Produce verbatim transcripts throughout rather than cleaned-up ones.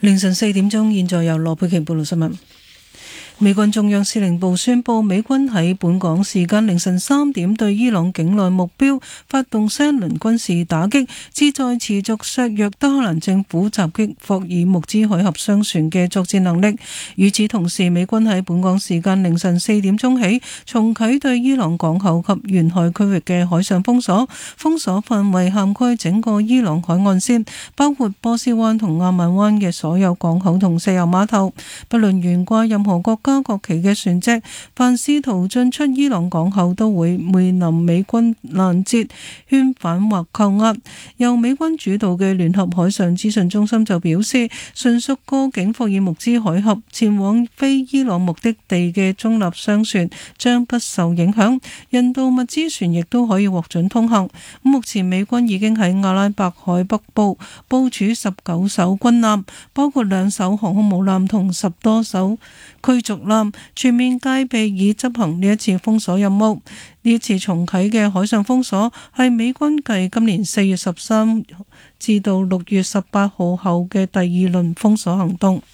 凌晨四點鐘，現在由羅佩瓊報道新聞。美軍中央司令部宣布，美軍喺本港時間凌晨三點對伊朗境內目標發動新一輪軍事打擊，旨在持續削弱德黑蘭政府襲擊霍爾木茲海峽商船嘅作戰能力。與此同時，美軍喺本港時間凌晨四點鐘起重啟對伊朗港口及沿海區域嘅海上封鎖，封鎖範圍涵蓋整個伊朗海岸線，包括波斯灣同阿曼灣嘅所有港口同石油碼頭，不論懸掛任何國家國旗嘅船隻，凡試圖進出伊朗港口都會面臨美軍攔截、勸返或扣押。由美軍主導嘅聯合海上資訊中心就表示，迅速過境霍爾木茲海峽前往非伊朗目的地嘅中立商船將不受影響，人道物資船亦都可以獲准通行。目前美軍已經喺阿拉伯海北部部署十九艘軍艦，包括兩艘航空母艦同十多艘驅逐艦，全面戒備以執行呢一次封鎖任務。呢次重啟嘅海上封鎖係美軍繼今年四月十三至到六月十八號後嘅第二輪封鎖行動。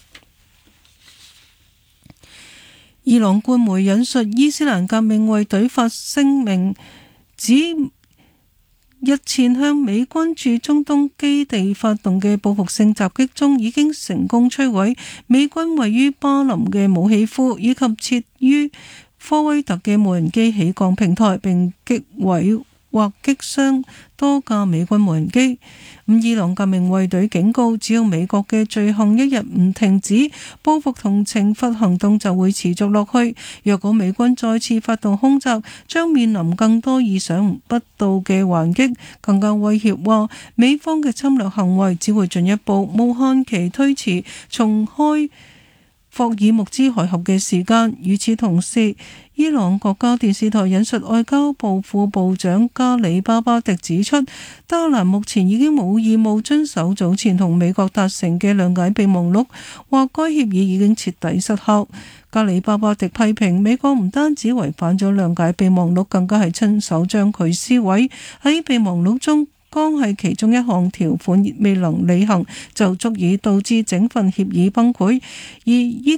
伊朗官媒引述伊斯蘭革命衛隊發聲明指，日前向美軍駐中東基地發動嘅報復性襲擊中，已經成功摧毀美軍位於巴林嘅武器庫，以及設於科威特嘅無人機起降平台，並擊毀或擊傷多架美軍無人機。咁伊朗革命衛隊警告，只要美國嘅罪行一日唔停止，報復同懲罰行動就會持續落去。若果美軍再次發動空襲，將面臨更多意想不到嘅還擊。更加威脅話，美方嘅侵略行為只會進一步無限期推遲重開霍爾木茲海峽嘅時間。與此同時，伊朗國家電視台引述外交部副部長加里巴巴迪指出，德黑蘭目前已經冇義務遵守早前同美國達成嘅諒解備忘錄，或該協議已經徹底失效。加里巴巴迪批評美國唔單止違反咗諒解備忘錄，更加係親手將佢撕毀。喺備忘錄中，剛係其中一項條款未能履行，就足以導致整份協議崩潰。而依